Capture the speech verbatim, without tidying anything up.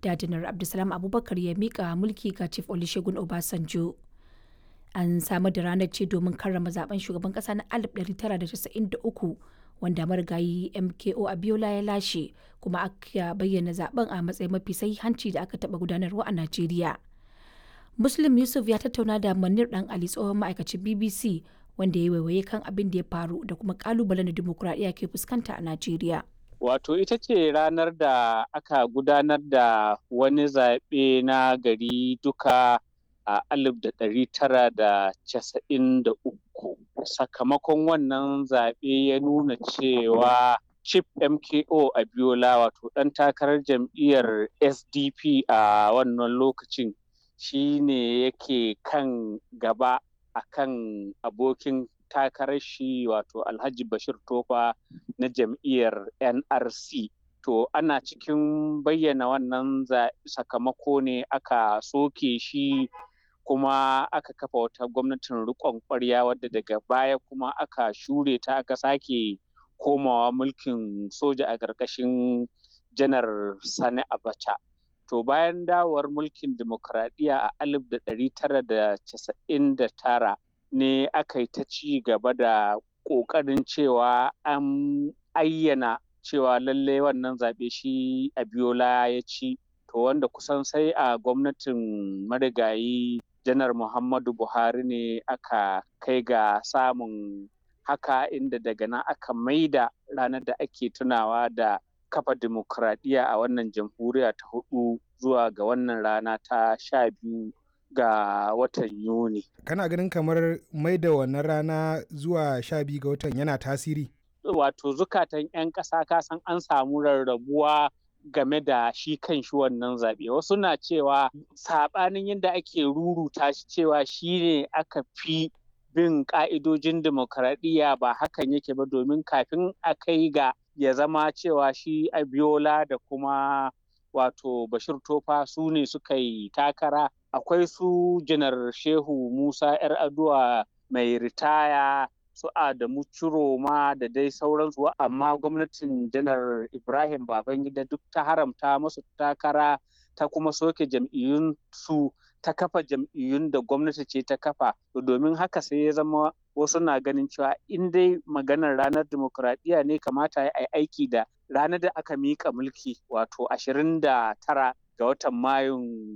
da Janar Abdulsalam Abubakar ya miƙa mulki ga Chief Olusegun Obasanjo. An samar da ranar ce domin karrama zaben shugaban ƙasa na alif ɗari tara da casa'in da uku wanda marigayi M K O Abiola ya lashe, kuma aka bayyana zaben a matsayin mafi sahihanci da aka taɓa gudanarwa a Najeriya. Muslim Yusuf ya tattauna da Manir Dan Ali, tsohon ma'aikacin B B C, wanda ya waiwaye kan abin da ya faru da kuma kalubalen da dimokuraɗiyya ke fuskanta a Najeriya. Wato ita ce ranar da aka gudanar da wani zaɓe na gari duka a alif da ɗari tara da casa'in da uku. Sakamakon wannan zaɓe ya nuna cewa Chief M K O Abiola, wato ɗan takarar jam'iyyar S D P a wannan lokacin, shi ne yake kan gaba a kan abokin takarar shi, wato Alhaji Bashir Tofa na jam'iyyar N R C. To ana cikin bayyana wannan sakamako ne aka soke shi, kuma aka kafa wata gwamnatin riƙon ƙwarya wadda daga baya kuma aka shure ta aka sake komawa mulkin soja a ƙarƙashin Janar Sani Abacha. To bayan dawowar mulkin dimokuraɗiyya a alif da ɗari tara da casa'in da tara ne aka yi ta ci gaba da ƙoƙarin cewa an ayyana cewa lallai wannan zaɓe shi Abiola ya ci. To wanda kusan sai a gwamnatin marigayi Janar Muhammadu Buhari ne aka kai ga samun haka, inda daga nan aka maida ranar da ake tunawa da kafa dimokuraɗiyya a wannan jamhuriya ta hudu zuwa ga wannan rana ta sha biyu ga watan Yuni. Kana ganin kamar maida wannan rana zuwa sha biyu ga watan yana tasiri? Wato zukatan 'yan ƙasa kasan an samu rarrabuwa game da shi kan shi wannan zaɓe. Wasu na cewa saɓanin yadda ake ruruta shi cewa shi ne aka fi bin ƙa'idojin dimokuraɗiyya, ba hakan yake ba, domin kafin a kai ga ya zama cewa shi Abiola da kuma wato Bashir Tofa su ne suka yi takara. Akwai su Janar Shehu Musa 'yar Aduwa mai ritaya, su Adamu Ciroma da dai sauransu, amma gwamnatin Janar Ibrahim Babangida duk ta haramta masu takara, ta kuma soke jam'iyyun su, ta kafa jam'iyyun da gwamnati ce ta kafa. Domin haka sai ya zama wasu na ganin cewa in dai maganar ranar dimokuraɗiyya ne, kamata ya yi aiki da ranar da aka miƙa mulki, wato ashirin da tara ga watan Mayun